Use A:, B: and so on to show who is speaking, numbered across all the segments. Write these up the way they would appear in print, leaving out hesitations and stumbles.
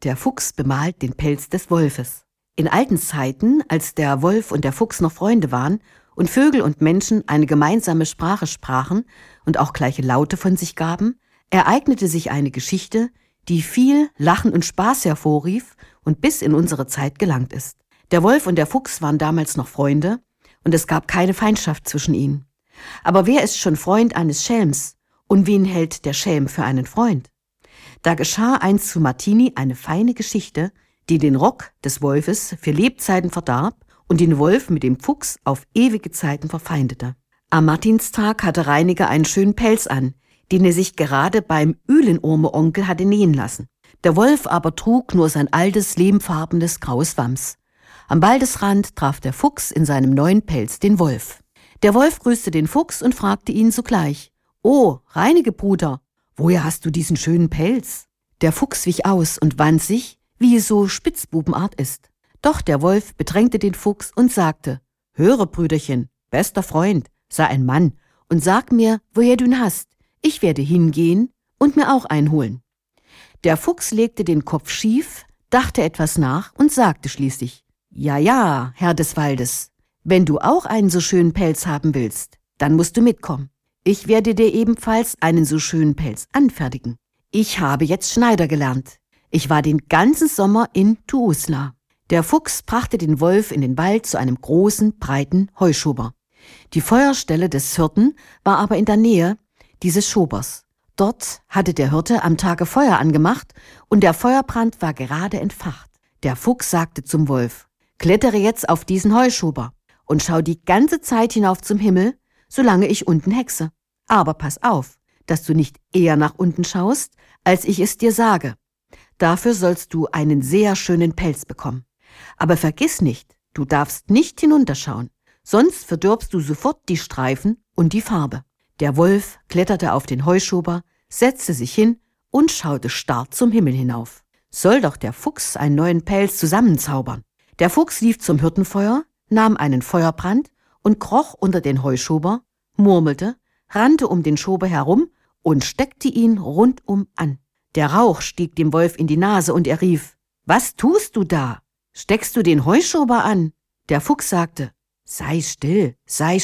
A: Der Fuchs bemalt den Pelz des Wolfes. In alten Zeiten, als der Wolf und der Fuchs noch Freunde waren und Vögel und Menschen eine gemeinsame Sprache sprachen und auch gleiche Laute von sich gaben, ereignete sich eine Geschichte, die viel Lachen und Spaß hervorrief und bis in unsere Zeit gelangt ist. Der Wolf und der Fuchs waren damals noch Freunde und es gab keine Feindschaft zwischen ihnen. Aber wer ist schon Freund eines Schelms und wen hält der Schelm für einen Freund? Da geschah einst zu Martini eine feine Geschichte, die den Rock des Wolfes für Lebzeiten verdarb und den Wolf mit dem Fuchs auf ewige Zeiten verfeindete. Am Martinstag hatte Reiniger einen schönen Pelz an, den er sich gerade beim Ühlenorme-Onkel hatte nähen lassen. Der Wolf aber trug nur sein altes, lehmfarbenes graues Wams. Am Waldesrand traf der Fuchs in seinem neuen Pelz den Wolf. Der Wolf grüßte den Fuchs und fragte ihn sogleich: »Oh, Reinige, Bruder, woher hast du diesen schönen Pelz?« Der Fuchs wich aus und wand sich, wie es so Spitzbubenart ist. Doch der Wolf bedrängte den Fuchs und sagte: »Höre, Brüderchen, bester Freund, sei ein Mann und sag mir, woher du ihn hast. Ich werde hingehen und mir auch einholen.« Der Fuchs legte den Kopf schief, dachte etwas nach und sagte schließlich: »Ja, Herr des Waldes, wenn du auch einen so schönen Pelz haben willst, dann musst du mitkommen. Ich werde dir ebenfalls einen so schönen Pelz anfertigen. Ich habe jetzt Schneider gelernt. Ich war den ganzen Sommer in Tuusla.« Der Fuchs brachte den Wolf in den Wald zu einem großen, breiten Heuschober. Die Feuerstelle des Hirten war aber in der Nähe dieses Schobers. Dort hatte der Hirte am Tage Feuer angemacht und der Feuerbrand war gerade entfacht. Der Fuchs sagte zum Wolf: »Klettere jetzt auf diesen Heuschober und schau die ganze Zeit hinauf zum Himmel, solange ich unten hexe. Aber pass auf, dass du nicht eher nach unten schaust, als ich es dir sage. Dafür sollst du einen sehr schönen Pelz bekommen. Aber vergiss nicht, du darfst nicht hinunterschauen, sonst verdirbst du sofort die Streifen und die Farbe.« Der Wolf kletterte auf den Heuschober, setzte sich hin und schaute starr zum Himmel hinauf. Soll doch der Fuchs einen neuen Pelz zusammenzaubern. Der Fuchs lief zum Hirtenfeuer, nahm einen Feuerbrand und kroch unter den Heuschober, murmelte, rannte um den Schober herum und steckte ihn rundum an. Der Rauch stieg dem Wolf in die Nase und er rief: »Was tust du da? Steckst du den Heuschober an?« Der Fuchs sagte: sei still,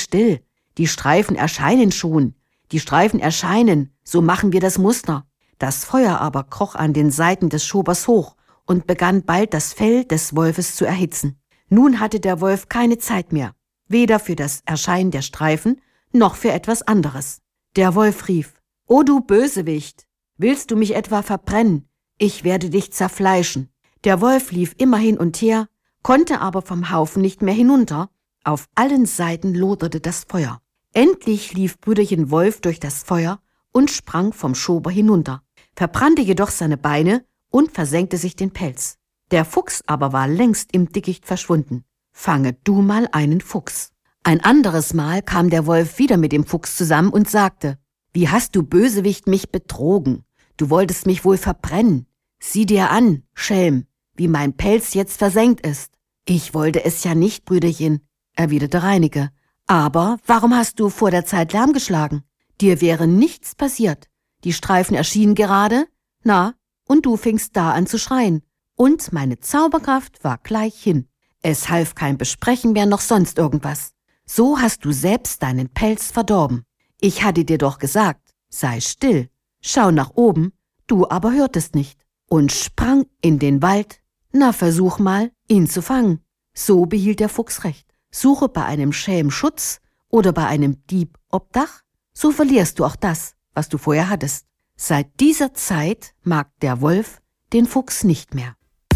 A: die Streifen erscheinen schon, die Streifen erscheinen, so machen wir das Muster.« Das Feuer aber kroch an den Seiten des Schobers hoch und begann bald das Fell des Wolfes zu erhitzen. Nun hatte der Wolf keine Zeit mehr, weder für das Erscheinen der Streifen noch für etwas anderes. Der Wolf rief: »O du Bösewicht, willst du mich etwa verbrennen? Ich werde dich zerfleischen.« Der Wolf lief immer hin und her, konnte aber vom Haufen nicht mehr hinunter. Auf allen Seiten loderte das Feuer. Endlich lief Brüderchen Wolf durch das Feuer und sprang vom Schober hinunter, verbrannte jedoch seine Beine und versenkte sich den Pelz. Der Fuchs aber war längst im Dickicht verschwunden. Fange du mal einen Fuchs. Ein anderes Mal kam der Wolf wieder mit dem Fuchs zusammen und sagte: »Wie hast du, Bösewicht, mich betrogen? Du wolltest mich wohl verbrennen. Sieh dir an, Schelm, wie mein Pelz jetzt versenkt ist.« »Ich wollte es ja nicht, Brüderchen«, erwiderte Reineke. »Aber warum hast du vor der Zeit Lärm geschlagen? Dir wäre nichts passiert. Die Streifen erschienen gerade, und du fingst da an zu schreien. Und meine Zauberkraft war gleich hin. Es half kein Besprechen mehr noch sonst irgendwas. So hast du selbst deinen Pelz verdorben. Ich hatte dir doch gesagt, sei still, schau nach oben, du aber hörtest nicht und sprang in den Wald. Versuch mal, ihn zu fangen.« So behielt der Fuchs recht. Suche bei einem Schelm Schutz oder bei einem Dieb Obdach, so verlierst du auch das, was du vorher hattest. Seit dieser Zeit mag der Wolf den Fuchs nicht mehr.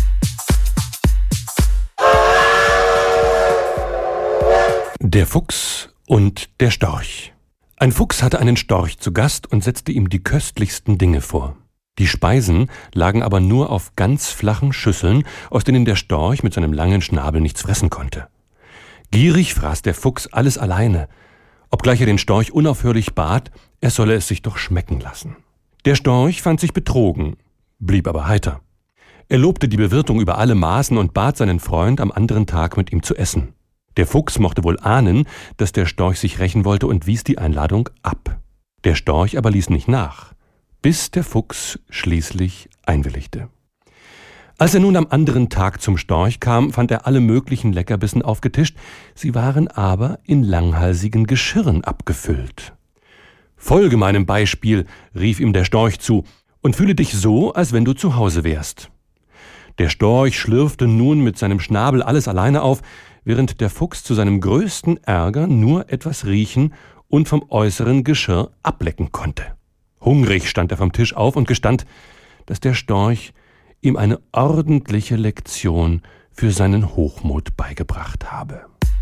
B: Der Fuchs und der Storch. Ein Fuchs hatte einen Storch zu Gast und setzte ihm die köstlichsten Dinge vor. Die Speisen lagen aber nur auf ganz flachen Schüsseln, aus denen der Storch mit seinem langen Schnabel nichts fressen konnte. Gierig fraß der Fuchs alles alleine, obgleich er den Storch unaufhörlich bat, er solle es sich doch schmecken lassen. Der Storch fand sich betrogen, blieb aber heiter. Er lobte die Bewirtung über alle Maßen und bat seinen Freund, am anderen Tag mit ihm zu essen. Der Fuchs mochte wohl ahnen, dass der Storch sich rächen wollte und wies die Einladung ab. Der Storch aber ließ nicht nach, bis der Fuchs schließlich einwilligte. Als er nun am anderen Tag zum Storch kam, fand er alle möglichen Leckerbissen aufgetischt, sie waren aber in langhalsigen Geschirren abgefüllt. »Folge meinem Beispiel«, rief ihm der Storch zu, »und fühle dich so, als wenn du zu Hause wärst.« Der Storch schlürfte nun mit seinem Schnabel alles alleine auf, während der Fuchs zu seinem größten Ärger nur etwas riechen und vom äußeren Geschirr ablecken konnte. Hungrig stand er vom Tisch auf und gestand, dass der Storch ihm eine ordentliche Lektion für seinen Hochmut beigebracht habe.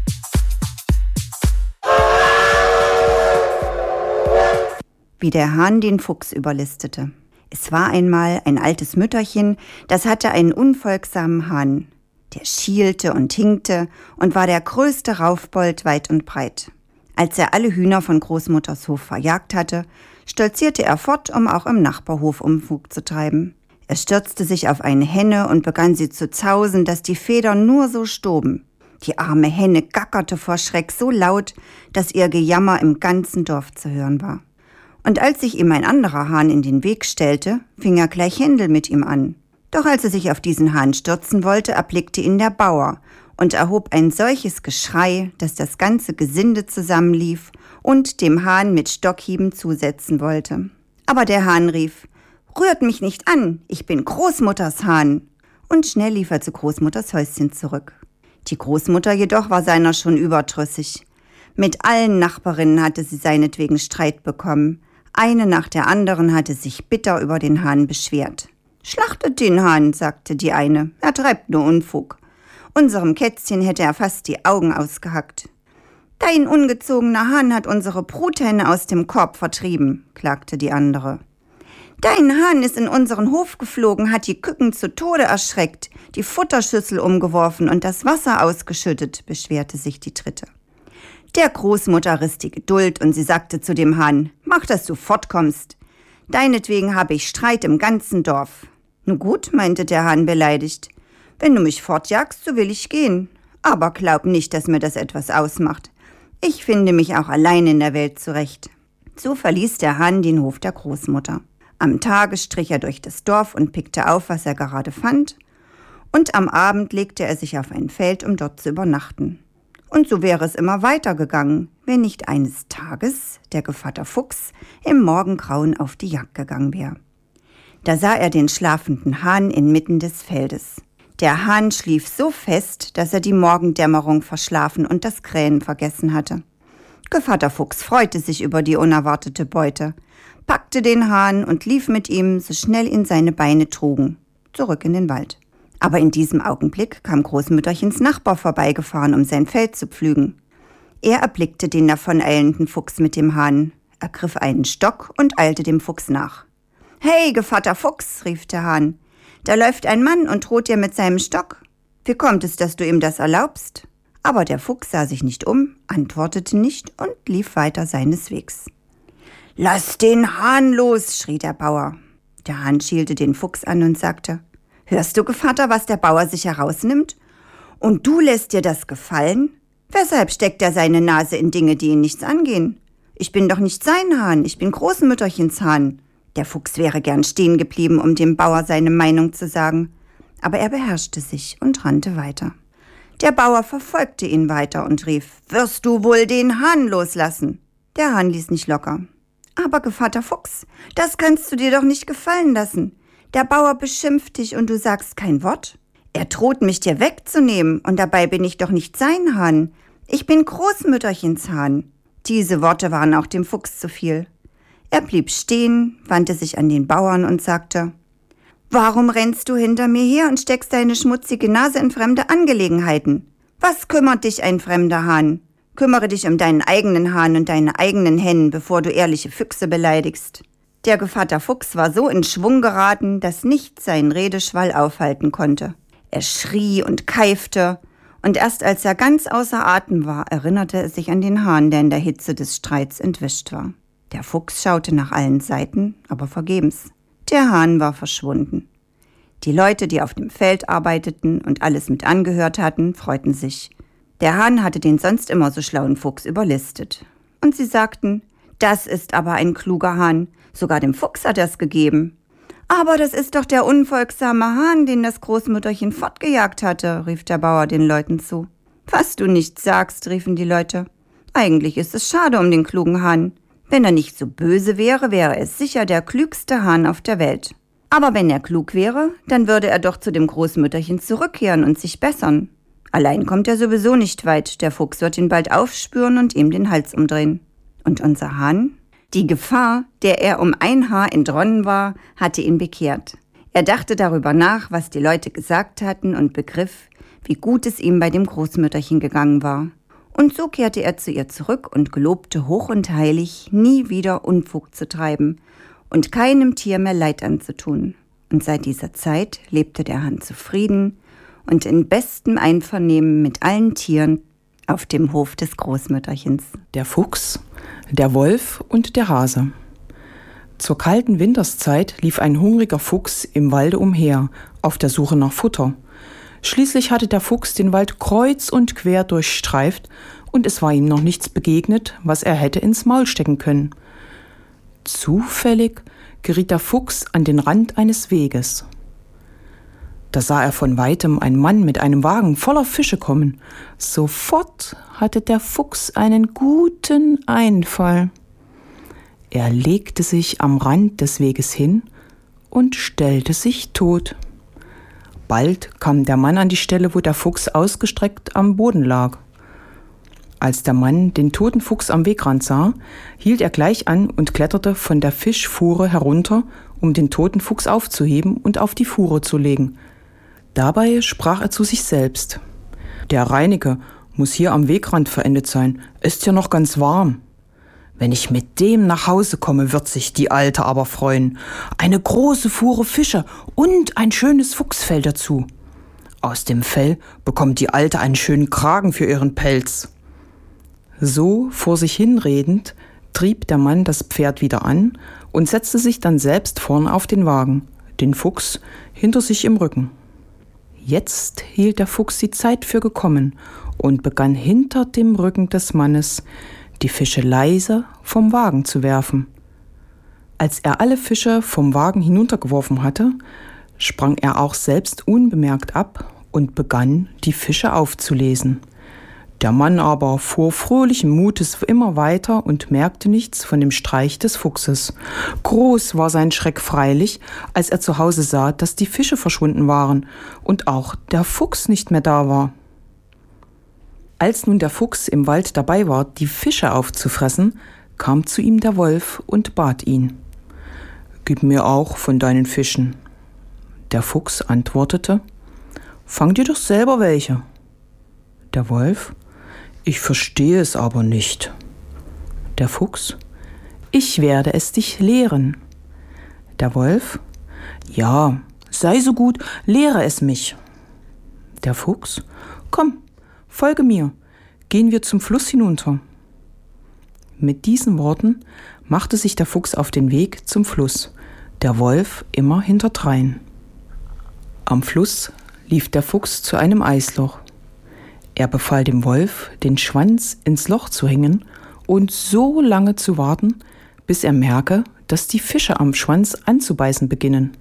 C: Wie der Hahn den Fuchs überlistete. Es war einmal ein altes Mütterchen, das hatte einen unfolgsamen Hahn. Der schielte und hinkte und war der größte Raufbold weit und breit. Als er alle Hühner von Großmutters Hof verjagt hatte, stolzierte er fort, um auch im Nachbarhof Unfug zu treiben. Er stürzte sich auf eine Henne und begann sie zu zausen, dass die Federn nur so stoben. Die arme Henne gackerte vor Schreck so laut, dass ihr Gejammer im ganzen Dorf zu hören war. Und als sich ihm ein anderer Hahn in den Weg stellte, fing er gleich Händel mit ihm an. Doch als er sich auf diesen Hahn stürzen wollte, erblickte ihn der Bauer und erhob ein solches Geschrei, dass das ganze Gesinde zusammenlief und dem Hahn mit Stockhieben zusetzen wollte. Aber der Hahn rief: »Rührt mich nicht an, ich bin Großmutters Hahn!« Und schnell lief er zu Großmutters Häuschen zurück. Die Großmutter jedoch war seiner schon überdrüssig. Mit allen Nachbarinnen hatte sie seinetwegen Streit bekommen. Eine nach der anderen hatte sich bitter über den Hahn beschwert. »Schlachtet den Hahn«, sagte die eine, »er treibt nur Unfug. Unserem Kätzchen hätte er fast die Augen ausgehackt.« »Dein ungezogener Hahn hat unsere Bruthenne aus dem Korb vertrieben«, klagte die andere. »Dein Hahn ist in unseren Hof geflogen, hat die Küken zu Tode erschreckt, die Futterschüssel umgeworfen und das Wasser ausgeschüttet«, beschwerte sich die dritte. Der Großmutter riss die Geduld und sie sagte zu dem Hahn: »Mach, dass du fortkommst. Deinetwegen habe ich Streit im ganzen Dorf.« »Nun gut«, meinte der Hahn beleidigt, »wenn du mich fortjagst, so will ich gehen. Aber glaub nicht, dass mir das etwas ausmacht. Ich finde mich auch allein in der Welt zurecht.« So verließ der Hahn den Hof der Großmutter. Am Tage strich er durch das Dorf und pickte auf, was er gerade fand. Und am Abend legte er sich auf ein Feld, um dort zu übernachten. Und so wäre es immer weitergegangen, wenn nicht eines Tages der Gevatter Fuchs im Morgengrauen auf die Jagd gegangen wäre. Da sah er den schlafenden Hahn inmitten des Feldes. Der Hahn schlief so fest, dass er die Morgendämmerung verschlafen und das Krähen vergessen hatte. Gevatter Fuchs freute sich über die unerwartete Beute, packte den Hahn und lief mit ihm, so schnell ihn seine Beine trugen, zurück in den Wald. Aber in diesem Augenblick kam Großmütterchens Nachbar vorbeigefahren, um sein Feld zu pflügen. Er erblickte den davoneilenden Fuchs mit dem Hahn, ergriff einen Stock und eilte dem Fuchs nach. »Hey, Gevatter Fuchs«, rief der Hahn, »da läuft ein Mann und droht dir mit seinem Stock. Wie kommt es, dass du ihm das erlaubst?« Aber der Fuchs sah sich nicht um, antwortete nicht und lief weiter seines Wegs. »Lass den Hahn los«, schrie der Bauer. Der Hahn schielte den Fuchs an und sagte: »Hörst du, Gevatter, was der Bauer sich herausnimmt? Und du lässt dir das gefallen? Weshalb steckt er seine Nase in Dinge, die ihn nichts angehen? Ich bin doch nicht sein Hahn, ich bin Großmütterchens Hahn.« Der Fuchs wäre gern stehen geblieben, um dem Bauer seine Meinung zu sagen, aber er beherrschte sich und rannte weiter. Der Bauer verfolgte ihn weiter und rief: »Wirst du wohl den Hahn loslassen?« Der Hahn ließ nicht locker. »Aber Gevatter Fuchs, das kannst du dir doch nicht gefallen lassen. Der Bauer beschimpft dich und du sagst kein Wort. Er droht mich dir wegzunehmen und dabei bin ich doch nicht sein Hahn. Ich bin Großmütterchens Hahn.« Diese Worte waren auch dem Fuchs zu viel. Er blieb stehen, wandte sich an den Bauern und sagte: »Warum rennst du hinter mir her und steckst deine schmutzige Nase in fremde Angelegenheiten? Was kümmert dich ein fremder Hahn? Kümmere dich um deinen eigenen Hahn und deine eigenen Hennen, bevor du ehrliche Füchse beleidigst.« Der Gevatter Fuchs war so in Schwung geraten, dass nichts seinen Redeschwall aufhalten konnte. Er schrie und keifte, und erst als er ganz außer Atem war, erinnerte er sich an den Hahn, der in der Hitze des Streits entwischt war. Der Fuchs schaute nach allen Seiten, aber vergebens. Der Hahn war verschwunden. Die Leute, die auf dem Feld arbeiteten und alles mit angehört hatten, freuten sich. Der Hahn hatte den sonst immer so schlauen Fuchs überlistet. Und sie sagten: »Das ist aber ein kluger Hahn. Sogar dem Fuchs hat er es gegeben.« »Aber das ist doch der unfolgsame Hahn, den das Großmütterchen fortgejagt hatte«, rief der Bauer den Leuten zu. »Was du nicht sagst«, riefen die Leute. »Eigentlich ist es schade um den klugen Hahn. Wenn er nicht so böse wäre, wäre es sicher der klügste Hahn auf der Welt. Aber wenn er klug wäre, dann würde er doch zu dem Großmütterchen zurückkehren und sich bessern. Allein kommt er sowieso nicht weit, der Fuchs wird ihn bald aufspüren und ihm den Hals umdrehen. Und unser Hahn? Die Gefahr, der er um ein Haar entronnen war, hatte ihn bekehrt. Er dachte darüber nach, was die Leute gesagt hatten und begriff, wie gut es ihm bei dem Großmütterchen gegangen war. Und so kehrte er zu ihr zurück und gelobte hoch und heilig, nie wieder Unfug zu treiben und keinem Tier mehr Leid anzutun. Und seit dieser Zeit lebte der Hahn zufrieden und in bestem Einvernehmen mit allen Tieren auf dem Hof des Großmütterchens.
D: Der Fuchs, der Wolf und der Hase. Zur kalten Winterszeit lief ein hungriger Fuchs im Walde umher, auf der Suche nach Futter. Schließlich hatte der Fuchs den Wald kreuz und quer durchstreift und es war ihm noch nichts begegnet, was er hätte ins Maul stecken können. Zufällig geriet der Fuchs an den Rand eines Weges. Da sah er von weitem einen Mann mit einem Wagen voller Fische kommen. Sofort hatte der Fuchs einen guten Einfall. Er legte sich am Rand des Weges hin und stellte sich tot. Bald kam der Mann an die Stelle, wo der Fuchs ausgestreckt am Boden lag. Als der Mann den toten Fuchs am Wegrand sah, hielt er gleich an und kletterte von der Fischfuhre herunter, um den toten Fuchs aufzuheben und auf die Fuhre zu legen. Dabei sprach er zu sich selbst: »Der Reineke muss hier am Wegrand verendet sein. Ist ja noch ganz warm. Wenn ich mit dem nach Hause komme, wird sich die Alte aber freuen. Eine große Fuhre Fische und ein schönes Fuchsfell dazu. Aus dem Fell bekommt die Alte einen schönen Kragen für ihren Pelz.« So vor sich hinredend trieb der Mann das Pferd wieder an und setzte sich dann selbst vorn auf den Wagen, den Fuchs hinter sich im Rücken. Jetzt hielt der Fuchs die Zeit für gekommen und begann hinter dem Rücken des Mannes die Fische leise vom Wagen zu werfen. Als er alle Fische vom Wagen hinuntergeworfen hatte, sprang er auch selbst unbemerkt ab und begann, die Fische aufzulesen. Der Mann aber fuhr fröhlichen Mutes immer weiter und merkte nichts von dem Streich des Fuchses. Groß war sein Schreck freilich, als er zu Hause sah, dass die Fische verschwunden waren und auch der Fuchs nicht mehr da war. Als nun der Fuchs im Wald dabei war, die Fische aufzufressen, kam zu ihm der Wolf und bat ihn: »Gib mir auch von deinen Fischen.« Der Fuchs antwortete: »Fang dir doch selber welche.« Der Wolf: »Ich verstehe es aber nicht.« Der Fuchs: »Ich werde es dich lehren.« Der Wolf: »Ja, sei so gut, lehre es mich.« Der Fuchs: »Komm, folge mir, gehen wir zum Fluss hinunter.« Mit diesen Worten machte sich der Fuchs auf den Weg zum Fluss, der Wolf immer hinterdrein. Am Fluss lief der Fuchs zu einem Eisloch. Er befahl dem Wolf, den Schwanz ins Loch zu hängen und so lange zu warten, bis er merke, dass die Fische am Schwanz anzubeißen beginnen.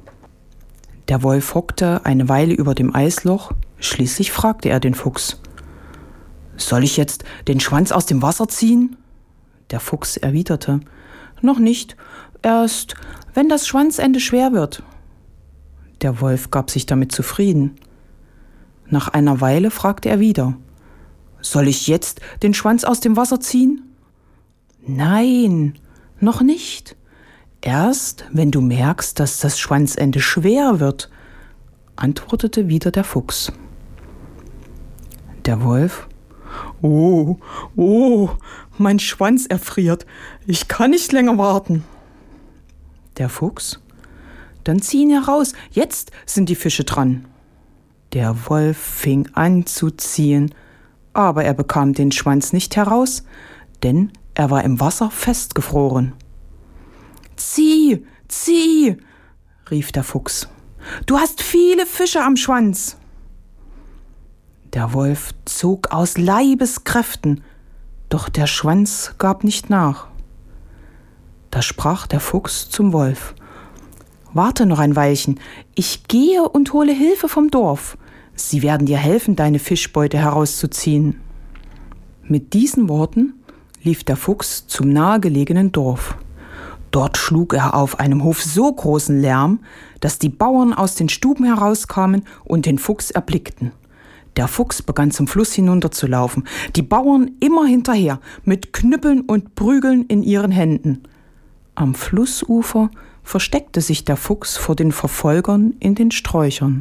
D: Der Wolf hockte eine Weile über dem Eisloch, schließlich fragte er den Fuchs: »Soll ich jetzt den Schwanz aus dem Wasser ziehen?« Der Fuchs erwiderte: »Noch nicht, erst wenn das Schwanzende schwer wird.« Der Wolf gab sich damit zufrieden. Nach einer Weile fragte er wieder: »Soll ich jetzt den Schwanz aus dem Wasser ziehen?« »Nein, noch nicht. Erst wenn du merkst, dass das Schwanzende schwer wird«, antwortete wieder der Fuchs. Der Wolf: »Oh, mein Schwanz erfriert. Ich kann nicht länger warten.« Der Fuchs: »Dann zieh ihn heraus. Jetzt sind die Fische dran.« Der Wolf fing an zu ziehen, aber er bekam den Schwanz nicht heraus, denn er war im Wasser festgefroren. »Zieh, zieh«, rief der Fuchs. »Du hast viele Fische am Schwanz.« Der Wolf zog aus Leibeskräften, doch der Schwanz gab nicht nach. Da sprach der Fuchs zum Wolf: »Warte noch ein Weilchen, ich gehe und hole Hilfe vom Dorf. Sie werden dir helfen, deine Fischbeute herauszuziehen.« Mit diesen Worten lief der Fuchs zum nahegelegenen Dorf. Dort schlug er auf einem Hof so großen Lärm, dass die Bauern aus den Stuben herauskamen und den Fuchs erblickten. Der Fuchs begann zum Fluss hinunterzulaufen, die Bauern immer hinterher, mit Knüppeln und Prügeln in ihren Händen. Am Flussufer versteckte sich der Fuchs vor den Verfolgern in den Sträuchern.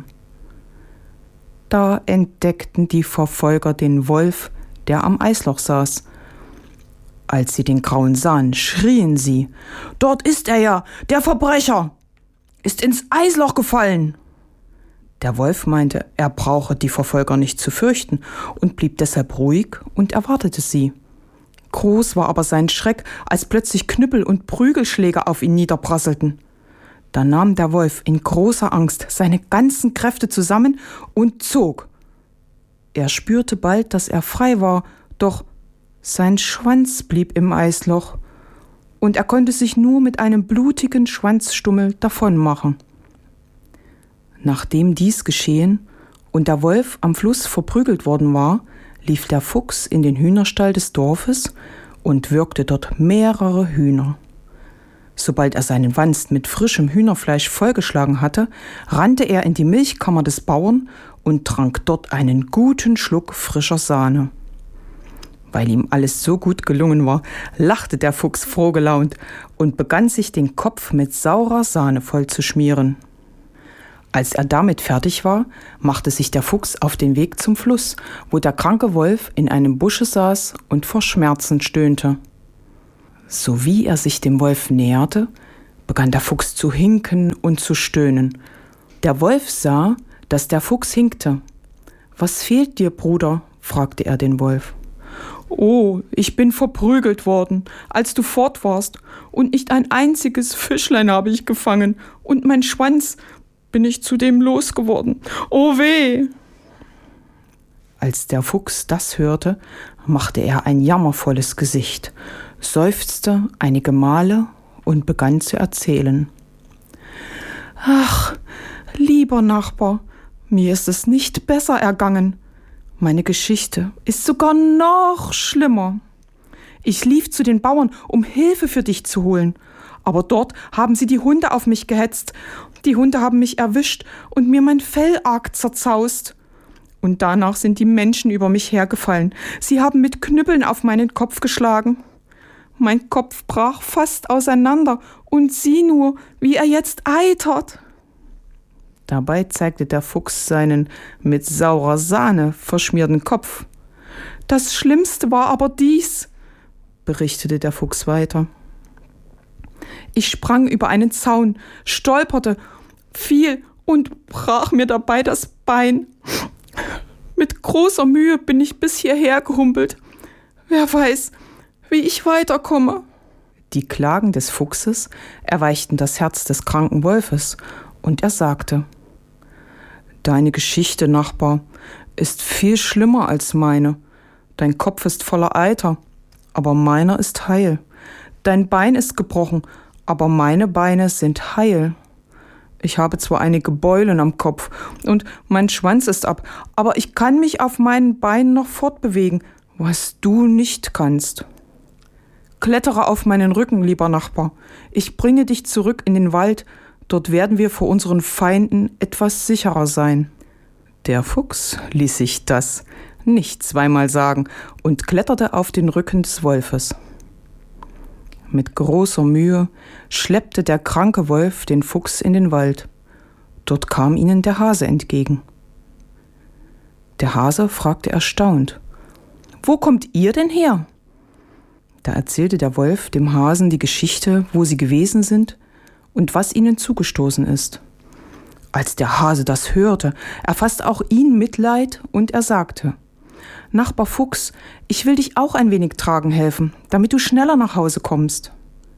D: Da entdeckten die Verfolger den Wolf, der am Eisloch saß. Als sie den Grauen sahen, schrien sie: »Dort ist er ja, der Verbrecher! Ist ins Eisloch gefallen!« Der Wolf meinte, er brauche die Verfolger nicht zu fürchten und blieb deshalb ruhig und erwartete sie. Groß war aber sein Schreck, als plötzlich Knüppel und Prügelschläge auf ihn niederprasselten. Da nahm der Wolf in großer Angst seine ganzen Kräfte zusammen und zog. Er spürte bald, dass er frei war, doch sein Schwanz blieb im Eisloch und er konnte sich nur mit einem blutigen Schwanzstummel davonmachen. Nachdem dies geschehen und der Wolf am Fluss verprügelt worden war, lief der Fuchs in den Hühnerstall des Dorfes und würgte dort mehrere Hühner. Sobald er seinen Wanst mit frischem Hühnerfleisch vollgeschlagen hatte, rannte er in die Milchkammer des Bauern und trank dort einen guten Schluck frischer Sahne. Weil ihm alles so gut gelungen war, lachte der Fuchs frohgelaunt und begann sich den Kopf mit saurer Sahne voll zu schmieren. Als er damit fertig war, machte sich der Fuchs auf den Weg zum Fluss, wo der kranke Wolf in einem Busche saß und vor Schmerzen stöhnte. Sowie er sich dem Wolf näherte, begann der Fuchs zu hinken und zu stöhnen. Der Wolf sah, dass der Fuchs hinkte. »Was fehlt dir, Bruder?« fragte er den Wolf. »Oh, ich bin verprügelt worden, als du fort warst, und nicht ein einziges Fischlein habe ich gefangen, und mein Schwanz bin ich zudem losgeworden. Oh weh!« Als der Fuchs das hörte, machte er ein jammervolles Gesicht, seufzte einige Male und begann zu erzählen. »Ach, lieber Nachbar, mir ist es nicht besser ergangen. Meine Geschichte ist sogar noch schlimmer. Ich lief zu den Bauern, um Hilfe für dich zu holen. Aber dort haben sie die Hunde auf mich gehetzt. Die Hunde haben mich erwischt und mir mein Fell arg zerzaust. Und danach sind die Menschen über mich hergefallen. Sie haben mit Knüppeln auf meinen Kopf geschlagen. Mein Kopf brach fast auseinander und sieh nur, wie er jetzt eitert.« Dabei zeigte der Fuchs seinen mit saurer Sahne verschmierten Kopf. »Das Schlimmste war aber dies«, berichtete der Fuchs weiter. »Ich sprang über einen Zaun, stolperte, fiel und brach mir dabei das Bein. Mit großer Mühe bin ich bis hierher gehumpelt. Wer weiß, wie ich weiterkomme.« Die Klagen des Fuchses erweichten das Herz des kranken Wolfes, und er sagte: »Deine Geschichte, Nachbar, ist viel schlimmer als meine. Dein Kopf ist voller Eiter, aber meiner ist heil. Dein Bein ist gebrochen, aber meine Beine sind heil. Ich habe zwar einige Beulen am Kopf und mein Schwanz ist ab, aber ich kann mich auf meinen Beinen noch fortbewegen, was du nicht kannst. Klettere auf meinen Rücken, lieber Nachbar. Ich bringe dich zurück in den Wald. Dort werden wir vor unseren Feinden etwas sicherer sein.« Der Fuchs ließ sich das nicht zweimal sagen und kletterte auf den Rücken des Wolfes. Mit großer Mühe schleppte der kranke Wolf den Fuchs in den Wald. Dort kam ihnen der Hase entgegen. Der Hase fragte erstaunt: »Wo kommt ihr denn her?« Da erzählte der Wolf dem Hasen die Geschichte, wo sie gewesen sind und was ihnen zugestoßen ist. Als der Hase das hörte, erfasste auch ihn Mitleid und er sagte: »Nachbar Fuchs, ich will dich auch ein wenig tragen helfen, damit du schneller nach Hause kommst.«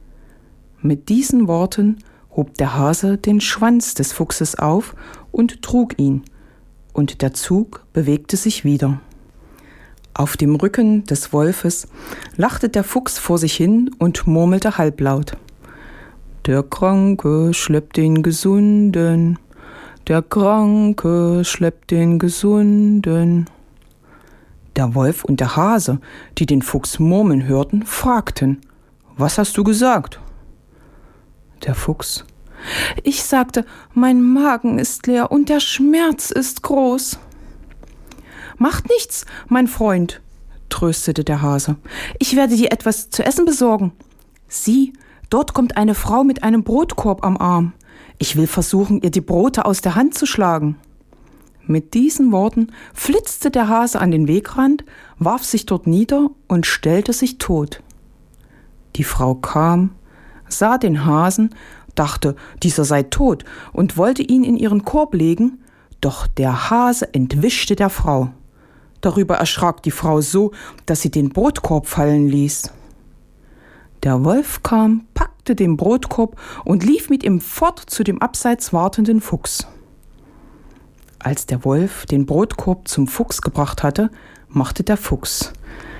D: Mit diesen Worten hob der Hase den Schwanz des Fuchses auf und trug ihn, und der Zug bewegte sich wieder. Auf dem Rücken des Wolfes lachte der Fuchs vor sich hin und murmelte halblaut: Der Kranke schleppt den Gesunden, der Kranke schleppt den Gesunden. Der Wolf und der Hase, die den Fuchs murmeln hörten, fragten: Was hast du gesagt? Der Fuchs: Ich sagte, mein Magen ist leer und der Schmerz ist groß. Macht nichts, mein Freund, tröstete der Hase. Ich werde dir etwas zu essen besorgen. Sieh, dort kommt eine Frau mit einem Brotkorb am Arm. Ich will versuchen, ihr die Brote aus der Hand zu schlagen. Mit diesen Worten flitzte der Hase an den Wegrand, warf sich dort nieder und stellte sich tot. Die Frau kam, sah den Hasen, dachte, dieser sei tot und wollte ihn in ihren Korb legen, doch der Hase entwischte der Frau. Darüber erschrak die Frau so, dass sie den Brotkorb fallen ließ. Der Wolf kam, packte den Brotkorb und lief mit ihm fort zu dem abseits wartenden Fuchs. Als der Wolf den Brotkorb zum Fuchs gebracht hatte, machte der Fuchs: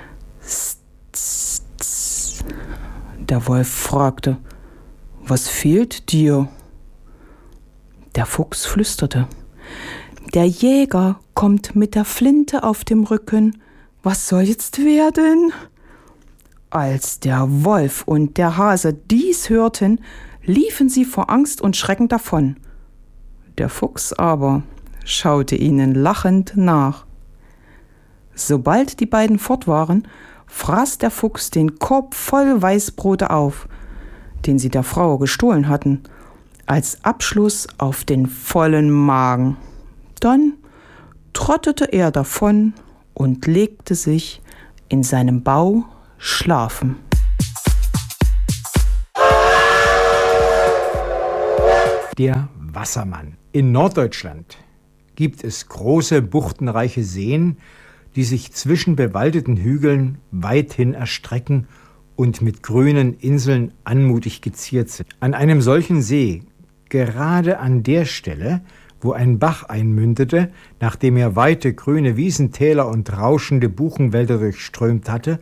D: Tss, tss. Der Wolf fragte: Was fehlt dir? Der Fuchs flüsterte: Der Jäger kommt mit der Flinte auf dem Rücken. Was soll jetzt werden? Als der Wolf und der Hase dies hörten, liefen sie vor Angst und Schrecken davon. Der Fuchs aber schaute ihnen lachend nach. Sobald die beiden fort waren, fraß der Fuchs den Korb voll Weißbrote auf, den sie der Frau gestohlen hatten, als Abschluss auf den vollen Magen. Dann trottete er davon und legte sich in seinem Bau schlafen.
E: Der Wassermann. In Norddeutschland gibt es große, buchtenreiche Seen, die sich zwischen bewaldeten Hügeln weithin erstrecken und mit grünen Inseln anmutig geziert sind. An einem solchen See, gerade an der Stelle, wo ein Bach einmündete, nachdem er weite grüne Wiesentäler und rauschende Buchenwälder durchströmt hatte,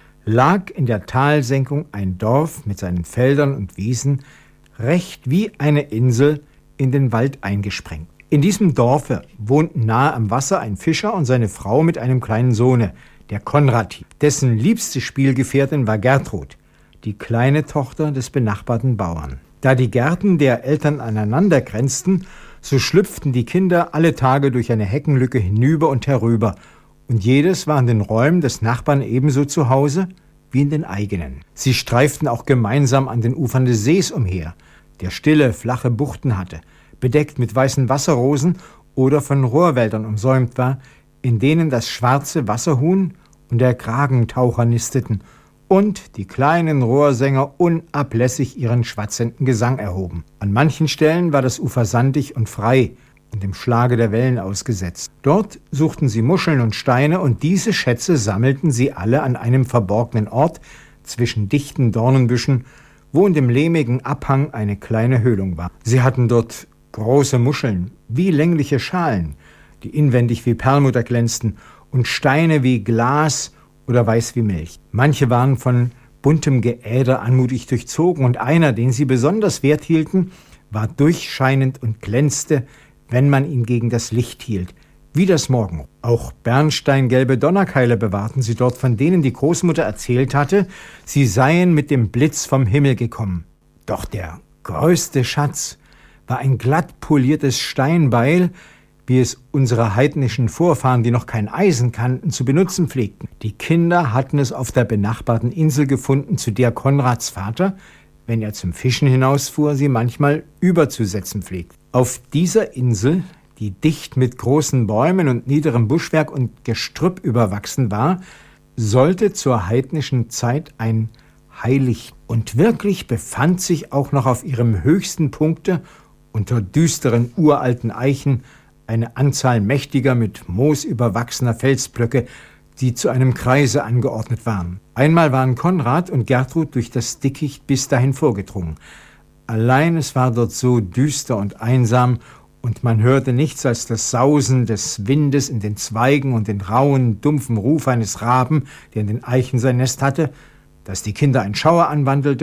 E: lag in der Talsenkung ein Dorf mit seinen Feldern und Wiesen, recht wie eine Insel in den Wald eingesprengt. In diesem Dorfe wohnten nahe am Wasser ein Fischer und seine Frau mit einem kleinen Sohne, der Konrad, dessen liebste Spielgefährtin war Gertrud, die kleine Tochter des benachbarten Bauern. Da die Gärten der Eltern aneinander grenzten, so schlüpften die Kinder alle Tage durch eine Heckenlücke hinüber und herüber, und jedes war in den Räumen des Nachbarn ebenso zu Hause wie in den eigenen. Sie streiften auch gemeinsam an den Ufern des Sees umher, der stille, flache Buchten hatte, bedeckt mit weißen Wasserrosen oder von Rohrwäldern umsäumt war, in denen das schwarze Wasserhuhn und der Kragentaucher nisteten und die kleinen Rohrsänger unablässig ihren schwatzenden Gesang erhoben. An manchen Stellen war das Ufer sandig und frei und dem Schlage der Wellen ausgesetzt. Dort suchten sie Muscheln und Steine, und diese Schätze sammelten sie alle an einem verborgenen Ort zwischen dichten Dornenbüschen, wo in dem lehmigen Abhang eine kleine Höhlung war. Sie hatten dort große Muscheln, wie längliche Schalen, die inwendig wie Perlmutter glänzten, und Steine wie Glas oder weiß wie Milch. Manche waren von buntem Geäder anmutig durchzogen, und einer, den sie besonders wert hielten, war durchscheinend und glänzte, wenn man ihn gegen das Licht hielt, wie das Morgenrot. Auch bernsteingelbe Donnerkeile bewahrten sie dort, von denen die Großmutter erzählt hatte, sie seien mit dem Blitz vom Himmel gekommen. Doch der größte Schatz war ein glatt poliertes Steinbeil, wie es unsere heidnischen Vorfahren, die noch kein Eisen kannten, zu benutzen pflegten. Die Kinder hatten es auf der benachbarten Insel gefunden, zu der Konrads Vater, wenn er zum Fischen hinausfuhr, sie manchmal überzusetzen pflegte. Auf dieser Insel, die dicht mit großen Bäumen und niederem Buschwerk und Gestrüpp überwachsen war, sollte zur heidnischen Zeit ein Heilig, und wirklich befand sich auch noch auf ihrem höchsten Punkte unter düsteren uralten Eichen eine Anzahl mächtiger, mit Moos überwachsener Felsblöcke, die zu einem Kreise angeordnet waren. Einmal waren Konrad und Gertrud durch das Dickicht bis dahin vorgedrungen. Allein es war dort so düster und einsam, und man hörte nichts als das Sausen des Windes in den Zweigen und den rauen, dumpfen Ruf eines Raben, der in den Eichen sein Nest hatte, dass die Kinder ein Schauer anwandelte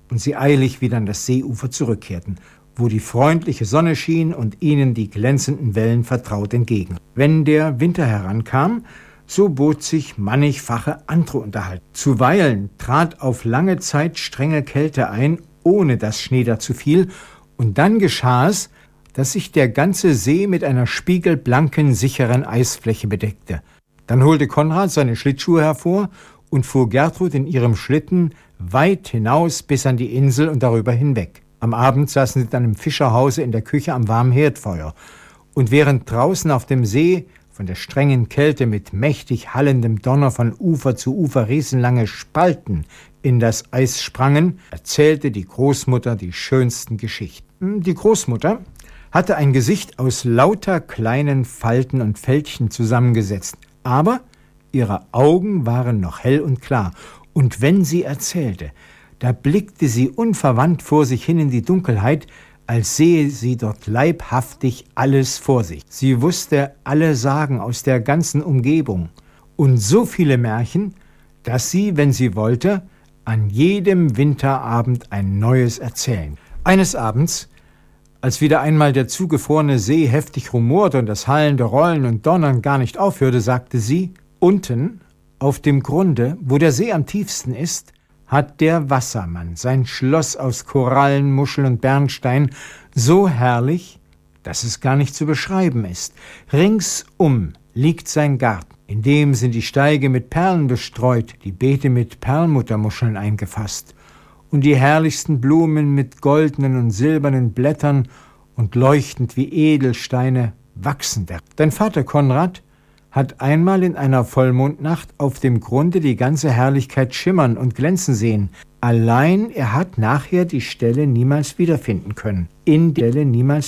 E: und sie eilig wieder an das Seeufer zurückkehrten, wo die freundliche Sonne schien und ihnen die glänzenden Wellen vertraut entgegen. Wenn der Winter herankam, so bot sich mannigfache andere Unterhaltung. Zuweilen trat auf lange Zeit strenge Kälte ein, ohne dass Schnee dazu fiel, und dann geschah es, dass sich der ganze See mit einer spiegelblanken, sicheren Eisfläche bedeckte. Dann holte Konrad seine Schlittschuhe hervor und fuhr Gertrud in ihrem Schlitten weit hinaus bis an die Insel und darüber hinweg. Am Abend saßen sie dann im Fischerhause in der Küche am warmen Herdfeuer. Und während draußen auf dem See von der strengen Kälte mit mächtig hallendem Donner von Ufer zu Ufer riesenlange Spalten in das Eis sprangen, erzählte die Großmutter die schönsten Geschichten. Die Großmutter hatte ein Gesicht aus lauter kleinen Falten und Fältchen zusammengesetzt, aber ihre Augen waren noch hell und klar, und wenn sie erzählte, da blickte sie unverwandt vor sich hin in die Dunkelheit, als sehe sie dort leibhaftig alles vor sich. Sie wusste alle Sagen aus der ganzen Umgebung und so viele Märchen, dass sie, wenn sie wollte, an jedem Winterabend ein neues erzählen. Eines Abends, als wieder einmal der zugefrorene See heftig rumorte und das hallende Rollen und Donnern gar nicht aufhörte, sagte sie: Unten, auf dem Grunde, wo der See am tiefsten ist, hat der Wassermann sein Schloss aus Korallen, Muscheln und Bernstein so herrlich, dass es gar nicht zu beschreiben ist. Ringsum liegt sein Garten, in dem sind die Steige mit Perlen bestreut, die Beete mit Perlmuttermuscheln eingefasst und die herrlichsten Blumen mit goldenen und silbernen Blättern und leuchtend wie Edelsteine wachsen da. Dein Vater Konrad hat einmal in einer Vollmondnacht auf dem Grunde die ganze Herrlichkeit schimmern und glänzen sehen. Allein er hat nachher die Stelle niemals wiederfinden können.